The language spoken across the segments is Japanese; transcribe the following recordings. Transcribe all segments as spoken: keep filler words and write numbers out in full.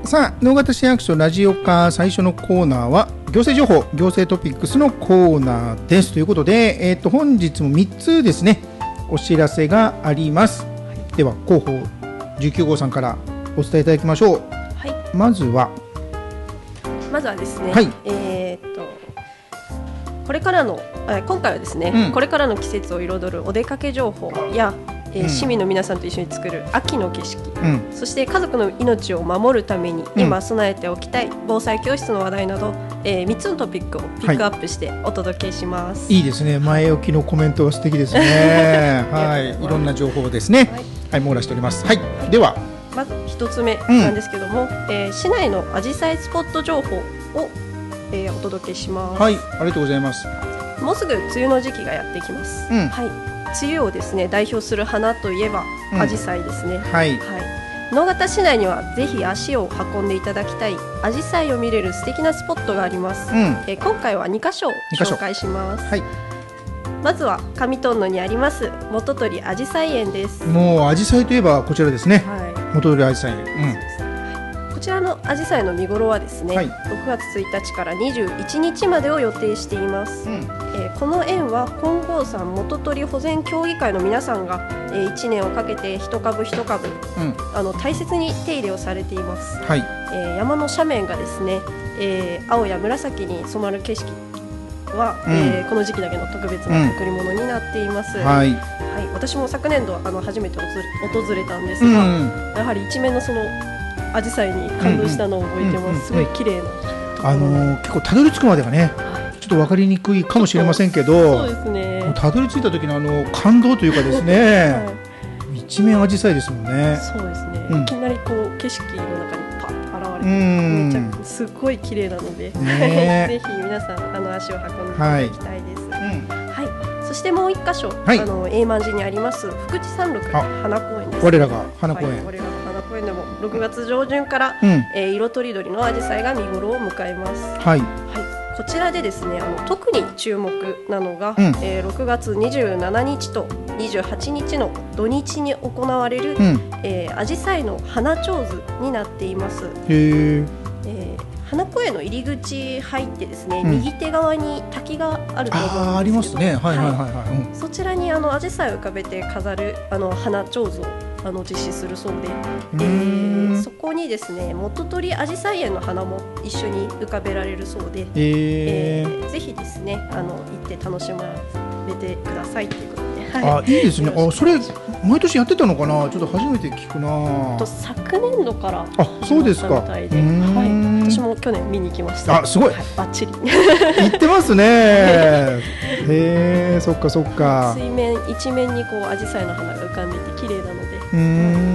さあ、能形市役所ラジオ課最初のコーナーは行政情報、行政トピックスのコーナーですということで、えー、と本日もみっつですね、お知らせがあります。はい、では広報じゅうきゅう号さんからお伝えいただきましょう。はい、まずはまずはですね、 はい、 えー、っとこれからの今回はですね、うん、これからの季節を彩るお出かけ情報や、えーうん、市民の皆さんと一緒に作る秋の景色、うん、そして家族の命を守るために今備えておきたい防災教室の話題など、えー、みっつのトピックをピックアップしてお届けします。 はい、いいですね。前置きのコメントは素敵ですね。はい、いろんな情報ですね。はい、はい、網羅しております。はい、はい、ではまず一つ目なんですけども、うん、えー、市内のアジサイスポット情報を、えー、お届けします。 はい、ありがとうございます。 もうすぐ梅雨の時期がやってきます。うん、はい、梅雨をですね代表する花といえばアジサイですね。うん、はい、はい、能形市内にはぜひ足を運んでいただきたいアジサイを見れる素敵なスポットがあります。うん、えー、今回はにかしょ紹介します。はい、まずは上トンノにあります元取アジサイ園です。 もうアジサイといえばこちらですね。はい、元取アジサイ園。うん、 こちらのアジサイの見頃はですね、はい、ろくがつついたちからにじゅういちにちまでを予定しています。うん、えー、この園は金剛山元取保全協議会の皆さんが、えー、いちねんをかけて一株一株、うん、あの大切に手入れをされています。はい、えー、山の斜面がですね、えー、青や紫に染まる景色は、うん、えー、この時期だけの特別な贈り物になっています。うん、はい、はい、私も昨年度あの初めて訪れたんですが、うん、やはり一面のそのアジサイに感動したのを覚えてます。すごい綺麗な、 あのー、結構たどり着くまでがね、はい、ちょっと分かりにくいかもしれませんけど、そうですね、たどり着いた時のあの感動というかですね、はい、一面アジサイですもんね。 そうですね、うん、いきなりこう景色の中にパッと現れて、めちゃすごい綺麗なので、ね、ぜひ皆さんあの足を運んでいただきたいです。はい、うん、はい、そしてもう一箇所、はい、あの永万寺にあります福地山麓花公園です。 我らが花公園、はい、 我らが花公園でもろくがつ上旬から、うん、えー、色とりどりのアジサイが見頃を迎えます。はい、はい、こちらでですね、あの特に注目なのが、うん、えー、ろくがつにじゅうしちにちとにじゅうはちにちの土日に行われる、うん、えー、アジサイの花手水になっています。へー、えー花公園の入り口入ってですね、うん、右手側に滝があると思うんですけど、 あ、ありますね。はいはいはいはい、 うん、そちらにあのアジサイを浮かべて飾るあの花手水をあの実施するそうで、えー、そこにですね元取アジサイ園の花も一緒に浮かべられるそうで、えーえー、ぜひですねあの行って楽しまれてくださいということで。 はい、あ、いいですね。あ、それ毎年やってたのかな。ちょっと初めて聞くな。 と昨年度からあ、そうですか。 みたいで、はい、私も去年見に行きました。 あ、すごい、 はい、バッチリ行ってますね。へえ、そっかそっか。 水面一面にこうアジサイの花が浮かんでいて綺麗なので、うん、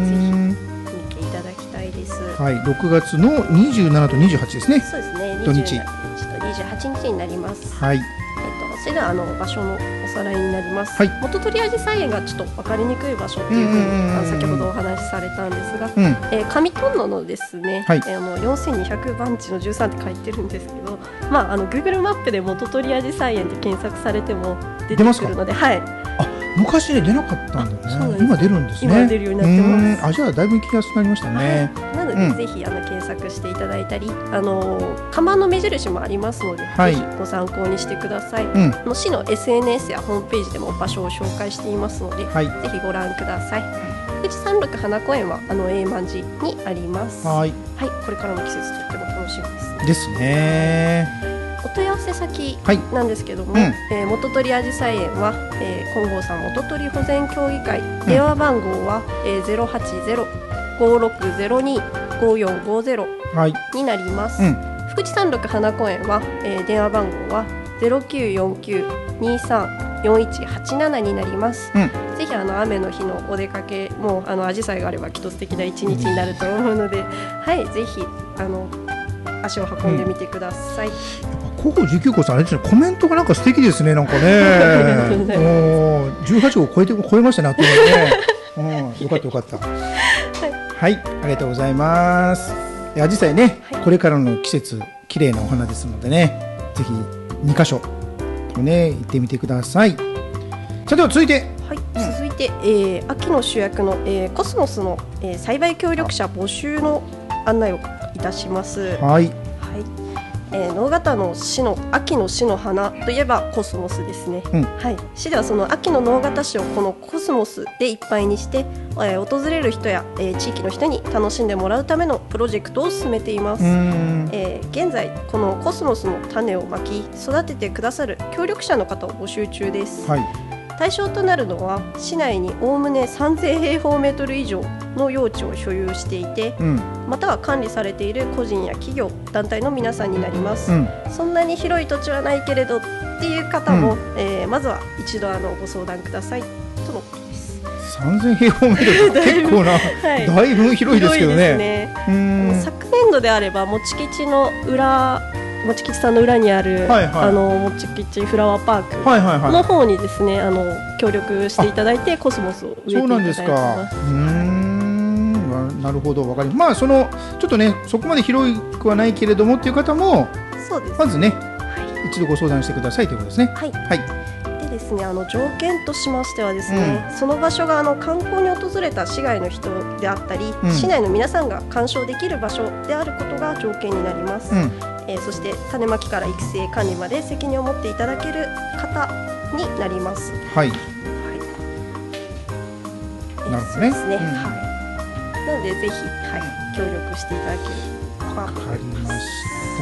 ぜひ見ていただきたいです。 はい、ろくがつのにじゅうしちとにじゅうはちですね。 そうですね、土日にじゅうしちとにじゅうはちにちになります。はい、えっと、それではあの場所のおさらいになります。はい、元取アジサイ園がちょっと分かりにくい場所っていうふうにあの先ほどお話しされたんですが、うん、えー、上トンノのですね、はい、えー、あのよんせんにひゃくばんちのじゅうさんって書いてるんですけど、まあ、あの Google マップで元取アジサイ園で検索されても出てくるので、はい、 あ、昔ね出なかったんだよね。今出るんですね。 今出るようになってます。 あ、じゃあだいぶ行きやすくなりましたね。 はい、なので、うん、ぜひあの検索していただいたり、あの看板の目印もありますので、はい、ぜひご参考にしてください。うん、の市の エスエヌエス やホームページでも場所を紹介していますので、はい、ぜひご覧ください。福地山麓花公園はあの永万寺にあります。はい、はい、これからの季節とっても楽しみですね。 ですね。 お問い合わせ先なんですけども、はい、うん、えー、元取アジサイ園は、えー、金剛山元取保全協議会、うん、電話番号は、えー、ゼロはちゼロ ごろくゼロに ごよんごゼロになります。はい、うん、福地山麓花公園は、えー、電話番号は ゼロきゅうよんきゅう にさん よんいちはちなな になります。うん、ぜひあの雨の日のお出かけもあのアジサイがあればきっと素敵な一日になると思うので、はい、ぜひあの足を運んでみてください。うん、 広報じゅうきゅう号さん、あれですね、コメントがなんか素敵ですね、なんかね。おじゅうはち号超えて超えましたね、あっという間にね。うん、よかったよかった。はい、はい、ありがとうございます。アジサイね、はい、これからの季節綺麗なお花ですのでね、ぜひにかしょね行ってみてください。さあ、では続いて、 はい、うん、続いて、えー、秋の主役の、えー、コスモスの、えー、栽培協力者募集の案内をいたします。 はい、 はいえー、直方の市の秋の市の花といえばコスモスですね、うんはい、市ではその秋の直方市をこのコスモスでいっぱいにして、えー、訪れる人や、えー、地域の人に楽しんでもらうためのプロジェクトを進めています。えー、現在このコスモスの種をまき育ててくださる協力者の方を募集中です。はい対象となるのは市内におおむねさんぜんへいほうメートル以上の用地を所有していて、うん、または管理されている個人や企業団体の皆さんになります、うん、そんなに広い土地はないけれどっていう方も、うんえー、まずは一度あのご相談くださいとのことです。 さんぜんへいほうメートル結構なはい、だいぶ広いですけどね。 広いですね。うん昨年度であればもち吉の裏もち吉さんの裏にある、はいはい、あのもち吉フラワーパークの方にですね、はいはいはい、あの協力していただいてコスモスを植えていただいてます。そうなんですか。うーん な, なるほどわかります。まあそのちょっとねそこまで広くはないけれどもっていう方もそうです、ね、まずね、はい、一度ご相談してくださいということですね。はい、はいでですね、あの条件としましてはですね、うん、その場所があの観光に訪れた市外の人であったり、うん、市内の皆さんが鑑賞できる場所であることが条件になります、うんえー、そして種まきから育成管理まで責任を持っていただける方になります。はい、はいえー、なるほどね。そうですね、うんはい、なのでぜひ、はい、協力していただけるわかりました、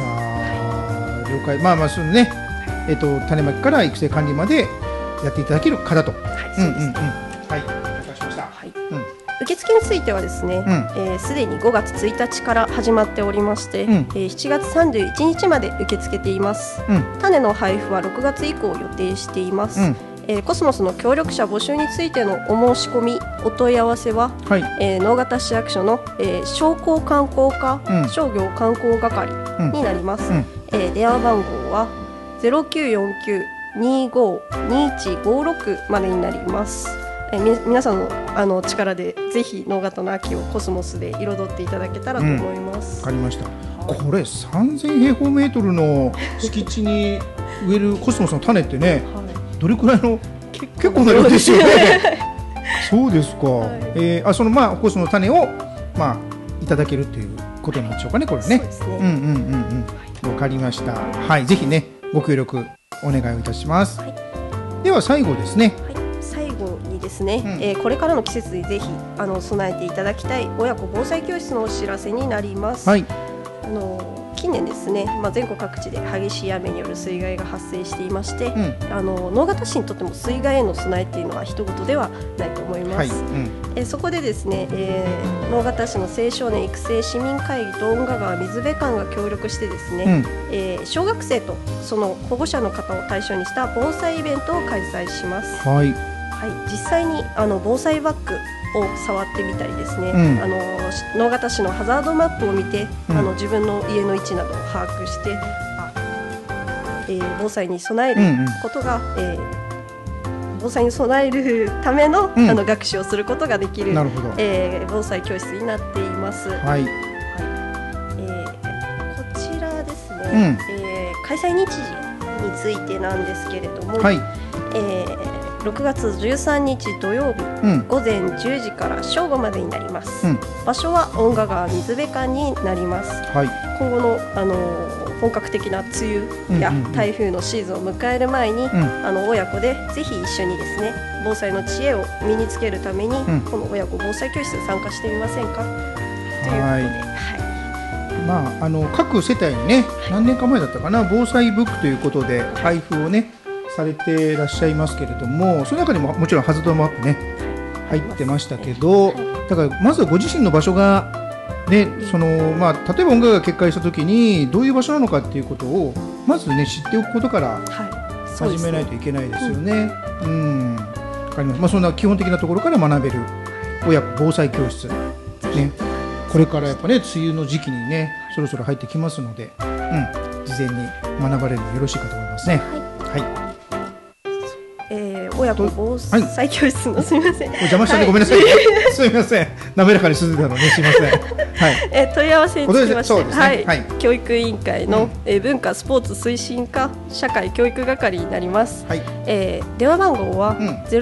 はい、了解。まあまあそのねえっと、種まきから育成管理までやっていただける方と。はい、そうですね。はい、了解しました。はい。 うん、受付についてはですね、すで、うんえー、にごがつついたちから始まっておりまして、うんえー、しちがつさんじゅういちにちまで受け付けています。うん、種の配布はろくがつ以降予定しています。うんえー、コスモスの協力者募集についてのお申し込み、お問い合わせは、はいえー、直方市役所の、えー、商工観光課、うん、商業観光係になります。うんえー、電話番号はゼロきゅうよんきゅう にーごー にーいちごーろくまでになります。えー、み皆さんの、あの力でぜひ直方の秋をコスモスで彩っていただけたらと思います。 わ、うん、かりました。これさんぜんへいほうメートルの敷地に植えるコスモスの種ってね、はい、どれくらいの結構な量ですよね。そうですか。はいえー、あそのまあコスモスの種をまあいただけるということなんでしょうかね、これね。そうですね。うんうんうんうん。わかりました。はい、ぜひね。ご協力お願いをいたします、はい、では最後ですね、はい、 最後にですね、うんえー、これからの季節にぜひあの備えていただきたい親子防災教室のお知らせになります、はい、あの近年ですね、まあ、全国各地で激しい雨による水害が発生していまして、うん、あの直方市にとっても水害への備えっていうのは一言ではないと思います、はいうんえー、そこでですね、えー、直方市の青少年育成市民会議と遠賀川水辺館が協力してですね、うんえー、小学生とその保護者の方を対象にした防災イベントを開催します、はいはい、実際にあの防災バッグを触ってみたりですね、うん、あの直方市のハザードマップを見て、うん、あの自分の家の位置などを把握してあ、えー、防災に備えることが、うんうんえー、防災に備えるための、うん、あの学習をすることができる、えー、防災教室になっています、はいはいえー、こちらですね、うんえー、開催日時についてなんですけれども、はいえーろくがつじゅうさんにち土曜日、うん、ごぜんじゅうじから正午までになります、うん、場所は遠賀川水辺館になります、はい、今後の、あのー、本格的な梅雨や台風のシーズンを迎える前に、うん、あの親子でぜひ一緒にですね防災の知恵を身につけるために、うん、この親子防災教室に参加してみませんかということで、はいはいまあ、あの各世帯にね何年か前だったかな防災ブックということで配布をねされていらっしゃいますけれども、その中にももちろんハザードマップね入ってましたけど、だからまずはご自身の場所がね、そのまあ例えば音楽が決壊した時にどういう場所なのかっていうことをまずね知っておくことから始めないといけないですよね。はい、うん、うん、わかります。まあそんな基本的なところから学べる親子防災教室ね。これからやっぱね梅雨の時期にねそろそろ入ってきますので、うん、事前に学ばれるのよろしいかと思いますね。はい。はいえー、親子防災教室の、はい、すみません、 お邪魔したんでごめんなさい、はい、すみません滑らかに進んでたのねすみません、はいえー、問い合わせにつきまして、ねはいはい、教育委員会の、うんえー、文化スポーツ推進課社会教育係になります、はいえー、電話番号は、うん